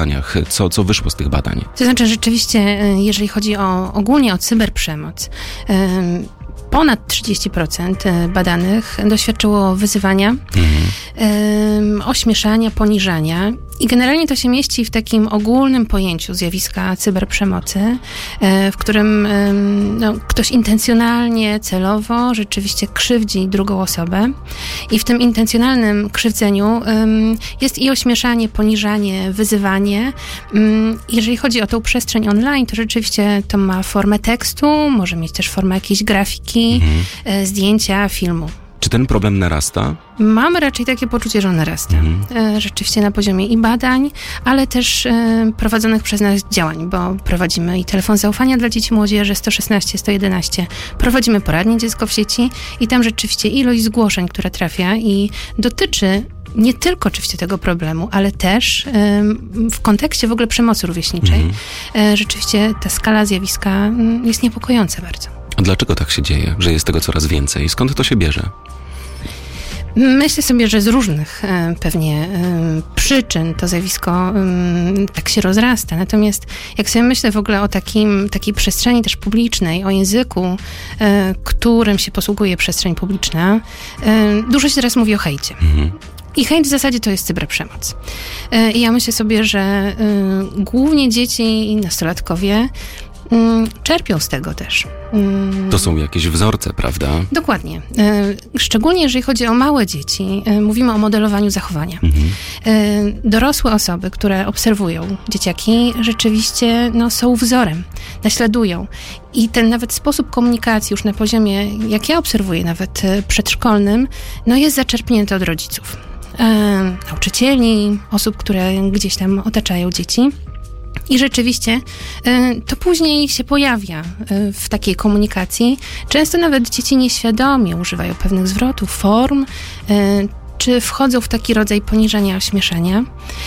Co wyszło z tych badań? To znaczy rzeczywiście, jeżeli chodzi ogólnie o cyberprzemoc, ponad 30% badanych doświadczyło wyzywania, ośmieszania, poniżania. I generalnie to się mieści w takim ogólnym pojęciu zjawiska cyberprzemocy, w którym ktoś intencjonalnie, celowo rzeczywiście krzywdzi drugą osobę. I w tym intencjonalnym krzywdzeniu jest i ośmieszanie, poniżanie, wyzywanie. Jeżeli chodzi o tą przestrzeń online, to rzeczywiście to ma formę tekstu, może mieć też formę jakiejś grafiki, zdjęcia, filmu. Czy ten problem narasta? Mamy raczej takie poczucie, że on narasta. Rzeczywiście na poziomie i badań, ale też prowadzonych przez nas działań, bo prowadzimy i telefon zaufania dla dzieci i młodzieży 116, 111. Prowadzimy poradnie Dziecko w sieci i tam rzeczywiście ilość zgłoszeń, która trafia i dotyczy nie tylko oczywiście tego problemu, ale też w kontekście w ogóle przemocy rówieśniczej. Rzeczywiście ta skala zjawiska jest niepokojąca bardzo. A dlaczego tak się dzieje, że jest tego coraz więcej? Skąd to się bierze? Myślę sobie, że z różnych pewnie przyczyn to zjawisko tak się rozrasta. Natomiast jak sobie myślę w ogóle o takiej przestrzeni też publicznej, o języku, którym się posługuje przestrzeń publiczna, dużo się teraz mówi o hejcie. I hejt w zasadzie to jest cyberprzemoc. I ja myślę sobie, że głównie dzieci i nastolatkowie czerpią z tego też. To są jakieś wzorce, prawda? Dokładnie. Szczególnie jeżeli chodzi o małe dzieci, mówimy o modelowaniu zachowania. Dorosłe osoby, które obserwują dzieciaki, rzeczywiście są wzorem, naśladują. I ten nawet sposób komunikacji już na poziomie, jak ja obserwuję, nawet przedszkolnym, jest zaczerpnięty od rodziców. Nauczycieli, osób, które gdzieś tam otaczają dzieci. I rzeczywiście to później się pojawia w takiej komunikacji. Często nawet dzieci nieświadomie używają pewnych zwrotów, form, czy wchodzą w taki rodzaj poniżania, ośmieszania,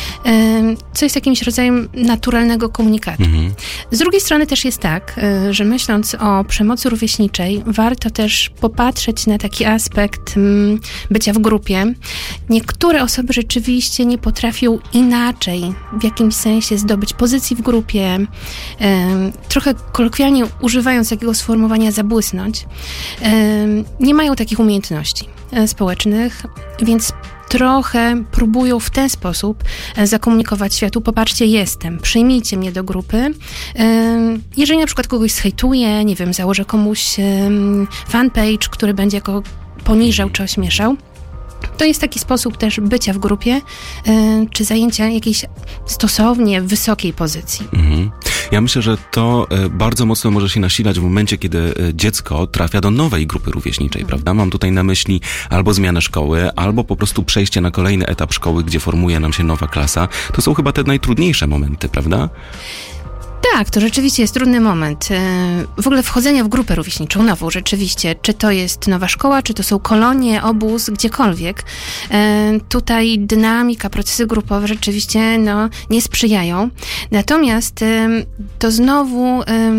co jest jakimś rodzajem naturalnego komunikatu. Z drugiej strony też jest tak, że myśląc o przemocy rówieśniczej, warto też popatrzeć na taki aspekt bycia w grupie. Niektóre osoby rzeczywiście nie potrafią inaczej w jakimś sensie zdobyć pozycji w grupie, trochę kolokwialnie używając takiego sformułowania zabłysnąć, nie mają takich umiejętności społecznych, więc trochę próbują w ten sposób zakomunikować światu: popatrzcie, jestem, przyjmijcie mnie do grupy. Jeżeli na przykład kogoś zhejtuję, nie wiem, założę komuś fanpage, który będzie go poniżał czy ośmieszał, to jest taki sposób też bycia w grupie, czy zajęcia jakiejś stosownie wysokiej pozycji. Ja myślę, że to bardzo mocno może się nasilać w momencie, kiedy dziecko trafia do nowej grupy rówieśniczej, prawda? Mam tutaj na myśli albo zmianę szkoły, albo po prostu przejście na kolejny etap szkoły, gdzie formuje nam się nowa klasa. To są chyba te najtrudniejsze momenty, prawda? Tak, to rzeczywiście jest trudny moment. W ogóle wchodzenia w grupę rówieśniczą nową rzeczywiście, czy to jest nowa szkoła, czy to są kolonie, obóz, gdziekolwiek. Tutaj dynamika, procesy grupowe rzeczywiście nie sprzyjają. Natomiast to znowu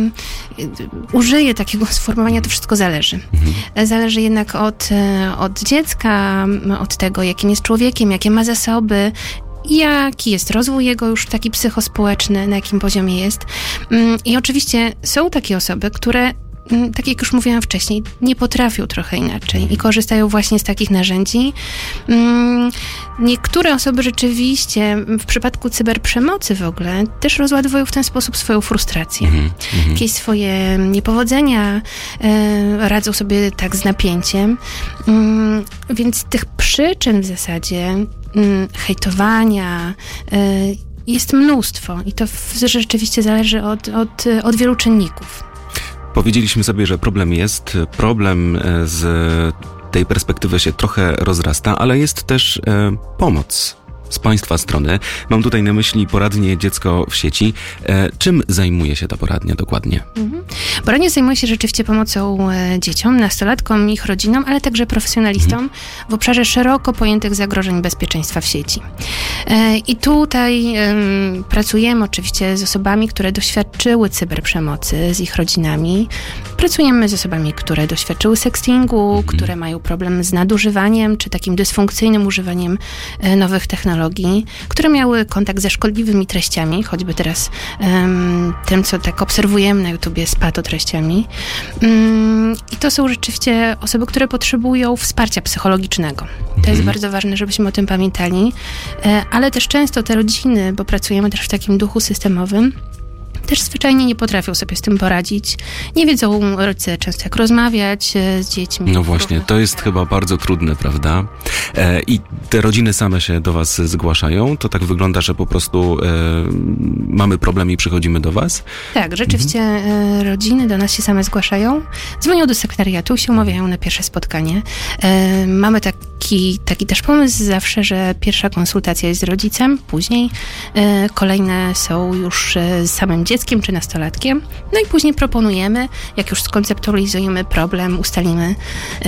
użyję takiego sformułowania, to wszystko zależy. Zależy jednak od dziecka, od tego, jakim jest człowiekiem, jakie ma zasoby, jaki jest rozwój jego już taki psychospołeczny, na jakim poziomie jest. I oczywiście są takie osoby, które, tak jak już mówiłam wcześniej, nie potrafią trochę inaczej i korzystają właśnie z takich narzędzi. Niektóre osoby rzeczywiście w przypadku cyberprzemocy w ogóle też rozładowują w ten sposób swoją frustrację. Jakieś swoje niepowodzenia, radzą sobie tak z napięciem. Więc tych przyczyn w zasadzie hejtowania jest mnóstwo i to rzeczywiście zależy od wielu czynników. Powiedzieliśmy sobie, że problem z tej perspektywy się trochę rozrasta, ale jest też pomoc z Państwa strony. Mam tutaj na myśli poradnię Dziecko w sieci. Czym zajmuje się ta poradnia dokładnie? Poradnia zajmuje się rzeczywiście pomocą dzieciom, nastolatkom, ich rodzinom, ale także profesjonalistom w obszarze szeroko pojętych zagrożeń bezpieczeństwa w sieci. I tutaj pracujemy oczywiście z osobami, które doświadczyły cyberprzemocy, z ich rodzinami. Pracujemy z osobami, które doświadczyły sextingu, które mają problem z nadużywaniem, czy takim dysfunkcyjnym używaniem nowych technologii. technologii, które miały kontakt ze szkodliwymi treściami, choćby teraz tym, co tak obserwujemy na YouTubie z patotreściami. I to są rzeczywiście osoby, które potrzebują wsparcia psychologicznego. To jest bardzo ważne, żebyśmy o tym pamiętali, ale też często te rodziny, bo pracujemy też w takim duchu systemowym, też zwyczajnie nie potrafią sobie z tym poradzić. Nie wiedzą rodzice często, jak rozmawiać z dziećmi. No właśnie, to jest chyba bardzo trudne, prawda? I te rodziny same się do was zgłaszają? To tak wygląda, że po prostu mamy problem i przychodzimy do was? Tak, rzeczywiście rodziny do nas się same zgłaszają. Dzwonią do sekretariatu, się umawiają na pierwsze spotkanie. Mamy taki też pomysł zawsze, że pierwsza konsultacja jest z rodzicem, później kolejne są już z samym dzieckiem czy nastolatkiem. No i później proponujemy, jak już skonceptualizujemy problem, ustalimy,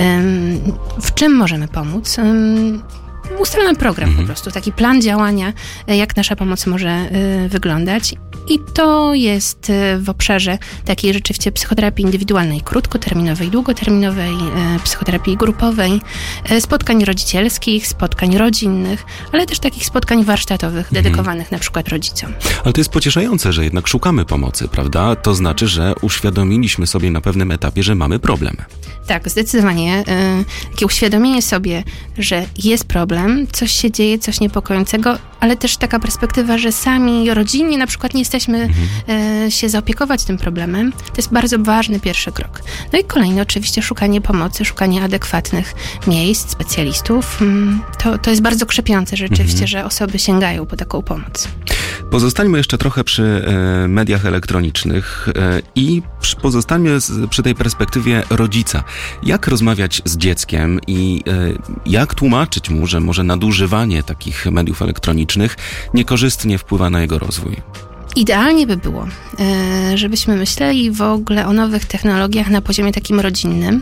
w czym możemy pomóc. Ustalamy program po prostu, taki plan działania, jak nasza pomoc może wyglądać. I to jest w obszarze takiej rzeczywiście psychoterapii indywidualnej, krótkoterminowej, długoterminowej, psychoterapii grupowej, spotkań rodzicielskich, spotkań rodzinnych, ale też takich spotkań warsztatowych, dedykowanych na przykład rodzicom. Ale to jest pocieszające, że jednak szukamy pomocy, prawda? To znaczy, że uświadomiliśmy sobie na pewnym etapie, że mamy problem. Tak, zdecydowanie. Takie uświadomienie sobie, że jest problem, coś się dzieje, coś niepokojącego, ale też taka perspektywa, że sami rodzinnie na przykład nie jesteśmy się zaopiekować tym problemem. To jest bardzo ważny pierwszy krok. No i kolejny oczywiście szukanie pomocy, szukanie adekwatnych miejsc, specjalistów. To jest bardzo krzepiące rzeczywiście, że osoby sięgają po taką pomoc. Pozostańmy jeszcze trochę przy mediach elektronicznych i pozostańmy przy tej perspektywie rodzica. Jak rozmawiać z dzieckiem i jak tłumaczyć mu, że może nadużywanie takich mediów elektronicznych niekorzystnie wpływa na jego rozwój? Idealnie by było, żebyśmy myśleli w ogóle o nowych technologiach na poziomie takim rodzinnym.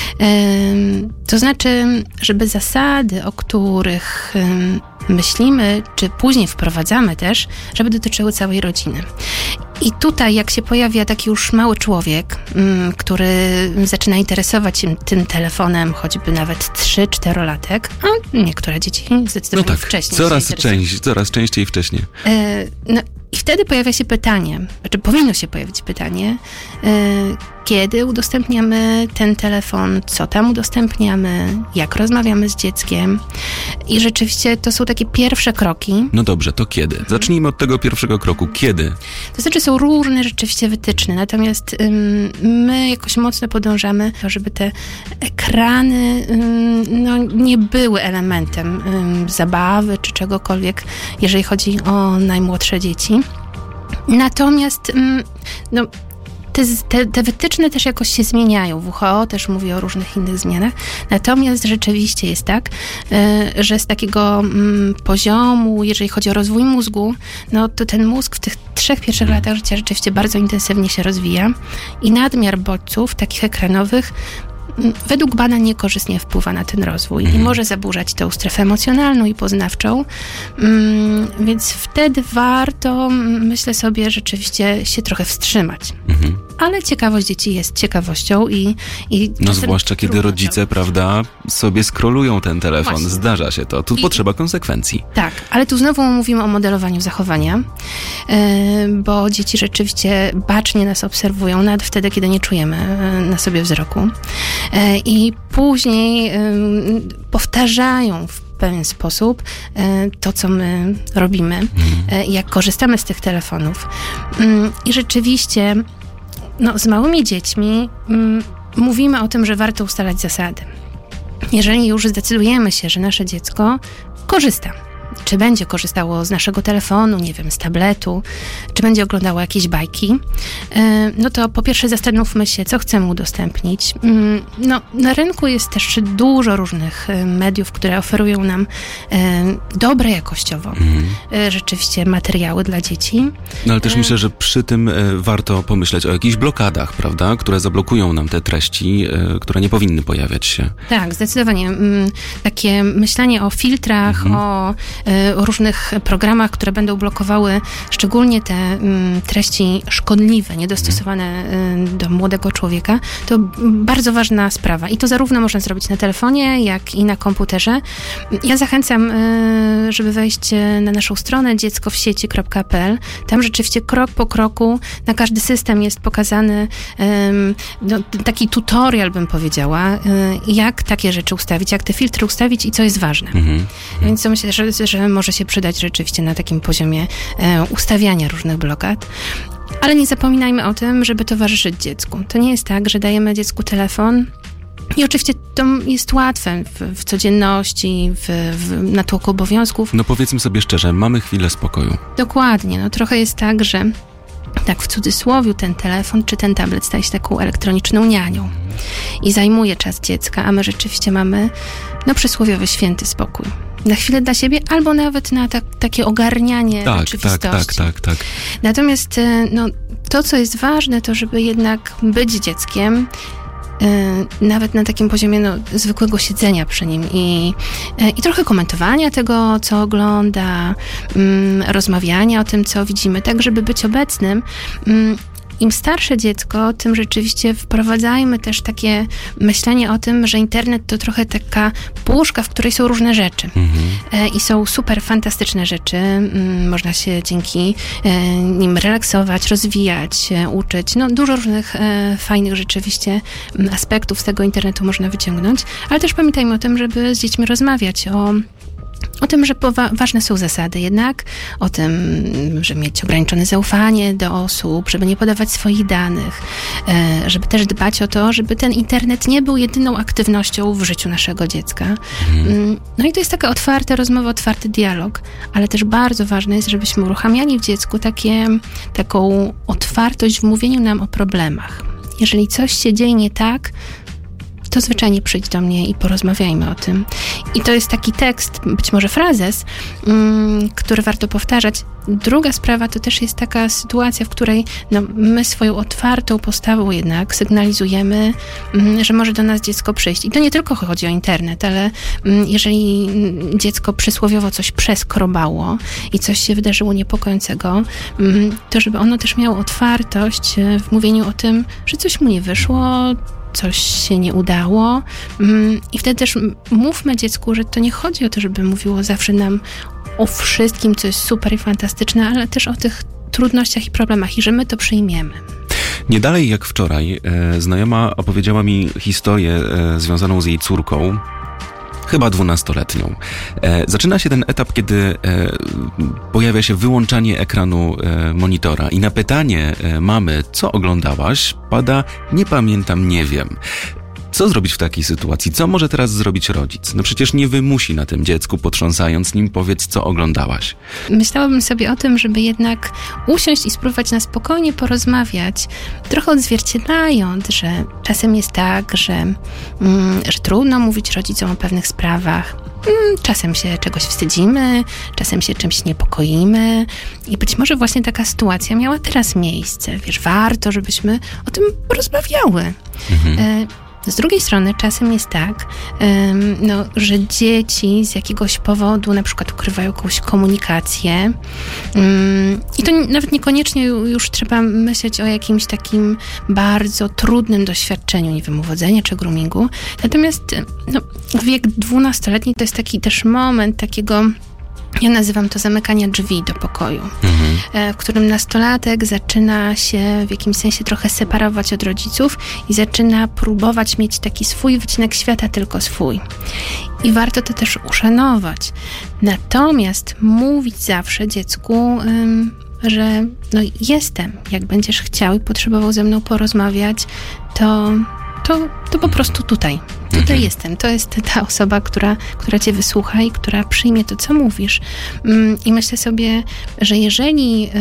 To znaczy, żeby zasady, o których myślimy, czy później wprowadzamy też, żeby dotyczyły całej rodziny. I tutaj, jak się pojawia taki już mały człowiek, który zaczyna interesować się tym telefonem, choćby nawet 3-4-latek, a niektóre dzieci zdecydowanie wcześniej coraz częściej wcześniej. I wtedy pojawia się pytanie, powinno się pojawić pytanie, kiedy udostępniamy ten telefon, co tam udostępniamy, jak rozmawiamy z dzieckiem. I rzeczywiście to są takie pierwsze kroki. No dobrze, to kiedy? Zacznijmy od tego pierwszego kroku. Kiedy? To znaczy są różne rzeczywiście wytyczne, natomiast my jakoś mocno podążamy, żeby te ekrany nie były elementem zabawy czy czegokolwiek, jeżeli chodzi o najmłodsze dzieci. Natomiast te wytyczne też jakoś się zmieniają. WHO też mówi o różnych innych zmianach. Natomiast rzeczywiście jest tak, że z takiego poziomu, jeżeli chodzi o rozwój mózgu, to ten mózg w tych 3 pierwszych latach życia rzeczywiście bardzo intensywnie się rozwija i nadmiar bodźców takich ekranowych według badań niekorzystnie wpływa na ten rozwój i może zaburzać tą strefę emocjonalną i poznawczą, więc wtedy warto, myślę sobie, rzeczywiście się trochę wstrzymać. Ale ciekawość dzieci jest ciekawością i zwłaszcza kiedy rodzice, prawda, sobie scrollują ten telefon. Właśnie. Zdarza się to. Tu potrzeba konsekwencji. Tak, ale tu znowu mówimy o modelowaniu zachowania, bo dzieci rzeczywiście bacznie nas obserwują, nawet wtedy, kiedy nie czujemy na sobie wzroku. I później powtarzają w pewien sposób to, co my robimy, jak korzystamy z tych telefonów. I rzeczywiście z małymi dziećmi mówimy o tym, że warto ustalać zasady. Jeżeli już zdecydujemy się, że nasze dziecko korzysta, czy będzie korzystało z naszego telefonu, nie wiem, z tabletu, czy będzie oglądało jakieś bajki, to po pierwsze zastanówmy się, co chcemy udostępnić. Na rynku jest też dużo różnych mediów, które oferują nam dobre jakościowo rzeczywiście materiały dla dzieci. Ale też myślę, że przy tym warto pomyśleć o jakichś blokadach, prawda, które zablokują nam te treści, które nie powinny pojawiać się. Tak, zdecydowanie. Takie myślenie o filtrach, o różnych programach, które będą blokowały szczególnie te treści szkodliwe, niedostosowane do młodego człowieka, to bardzo ważna sprawa. I to zarówno można zrobić na telefonie, jak i na komputerze. Ja zachęcam, żeby wejść na naszą stronę dzieckowsieci.pl. Tam rzeczywiście krok po kroku na każdy system jest pokazany taki tutorial, bym powiedziała, jak takie rzeczy ustawić, jak te filtry ustawić i co jest ważne. Więc to myślę, że może się przydać rzeczywiście na takim poziomie ustawiania różnych blokad. Ale nie zapominajmy o tym, żeby towarzyszyć dziecku. To nie jest tak, że dajemy dziecku telefon i oczywiście to jest łatwe w codzienności, w natłoku obowiązków. No powiedzmy sobie szczerze, mamy chwilę spokoju. Dokładnie. No trochę jest tak, że tak w cudzysłowie ten telefon czy ten tablet staje się taką elektroniczną nianią i zajmuje czas dziecka, a my rzeczywiście mamy przysłowiowy święty spokój. Na chwilę dla siebie, albo nawet na takie ogarnianie rzeczywistości. Tak. Natomiast to, co jest ważne, to żeby jednak być dzieckiem, nawet na takim poziomie zwykłego siedzenia przy nim i trochę komentowania tego, co ogląda, rozmawiania o tym, co widzimy, tak żeby być obecnym. Im starsze dziecko, tym rzeczywiście wprowadzajmy też takie myślenie o tym, że internet to trochę taka puszka, w której są różne rzeczy. I są super fantastyczne rzeczy. Można się dzięki nim relaksować, rozwijać, uczyć. Dużo różnych fajnych rzeczywiście aspektów z tego internetu można wyciągnąć. Ale też pamiętajmy o tym, żeby z dziećmi rozmawiać o tym, że ważne są zasady jednak, o tym, żeby mieć ograniczone zaufanie do osób, żeby nie podawać swoich danych, żeby też dbać o to, żeby ten internet nie był jedyną aktywnością w życiu naszego dziecka. I to jest taka otwarta rozmowa, otwarty dialog, ale też bardzo ważne jest, żebyśmy uruchamiali w dziecku taką otwartość w mówieniu nam o problemach. Jeżeli coś się dzieje nie tak, to zwyczajnie przyjdź do mnie i porozmawiajmy o tym. I to jest taki tekst, być może frazes, który warto powtarzać. Druga sprawa to też jest taka sytuacja, w której my swoją otwartą postawą jednak sygnalizujemy, że może do nas dziecko przyjść. I to nie tylko chodzi o internet, ale jeżeli dziecko przysłowiowo coś przeskrobało i coś się wydarzyło niepokojącego, to żeby ono też miało otwartość w mówieniu o tym, że coś mu nie wyszło, coś się nie udało i wtedy też mówmy dziecku, że to nie chodzi o to, żeby mówiło zawsze nam o wszystkim, co jest super i fantastyczne, ale też o tych trudnościach i problemach i że my to przyjmiemy. Nie dalej jak wczoraj znajoma opowiedziała mi historię związaną z jej córką, chyba 12-letnią. Zaczyna się ten etap, kiedy pojawia się wyłączanie ekranu monitora i na pytanie mamy, co oglądałaś, pada nie pamiętam, nie wiem. Co zrobić w takiej sytuacji? Co może teraz zrobić rodzic? Przecież nie wymusi na tym dziecku, potrząsając nim, powiedz, co oglądałaś. Myślałabym sobie o tym, żeby jednak usiąść i spróbować na spokojnie porozmawiać, trochę odzwierciedlając, że czasem jest tak, że trudno mówić rodzicom o pewnych sprawach. Czasem się czegoś wstydzimy, czasem się czymś niepokoimy i być może właśnie taka sytuacja miała teraz miejsce. Warto, żebyśmy o tym rozmawiały. Z drugiej strony czasem jest tak, że dzieci z jakiegoś powodu na przykład ukrywają jakąś komunikację i to nawet niekoniecznie już trzeba myśleć o jakimś takim bardzo trudnym doświadczeniu, nie wiem, uwodzenia czy groomingu. Natomiast wiek 12-letni to jest taki też moment takiego, ja nazywam to zamykania drzwi do pokoju, w którym nastolatek zaczyna się w jakimś sensie trochę separować od rodziców i zaczyna próbować mieć taki swój wycinek świata, tylko swój. I warto to też uszanować. Natomiast mówić zawsze dziecku, że jestem, jak będziesz chciał i potrzebował ze mną porozmawiać, to po prostu tutaj jestem. To jest ta osoba, która cię wysłucha i która przyjmie to, co mówisz. I myślę sobie, że jeżeli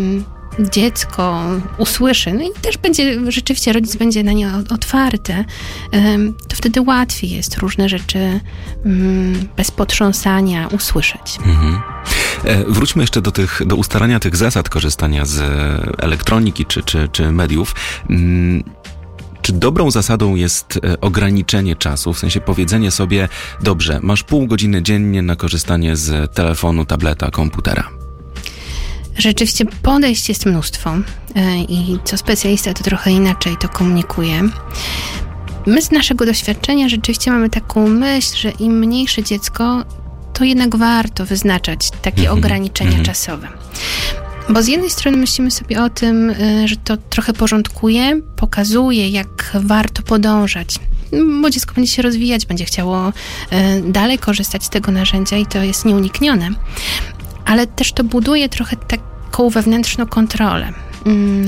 dziecko usłyszy, i też rzeczywiście rodzic będzie na nie otwarty, to wtedy łatwiej jest różne rzeczy bez potrząsania usłyszeć. Wróćmy jeszcze do ustalania tych zasad korzystania z elektroniki czy mediów. Czy dobrą zasadą jest ograniczenie czasu, w sensie powiedzenie sobie, dobrze, masz pół godziny dziennie na korzystanie z telefonu, tableta, komputera? Rzeczywiście podejść jest mnóstwo i co specjalista to trochę inaczej to komunikuje. My z naszego doświadczenia rzeczywiście mamy taką myśl, że im mniejsze dziecko, to jednak warto wyznaczać takie ograniczenia czasowe. Bo z jednej strony myślimy sobie o tym, że to trochę porządkuje, pokazuje, jak warto podążać. Bo dziecko będzie się rozwijać, będzie chciało dalej korzystać z tego narzędzia i to jest nieuniknione. Ale też to buduje trochę taką wewnętrzną kontrolę.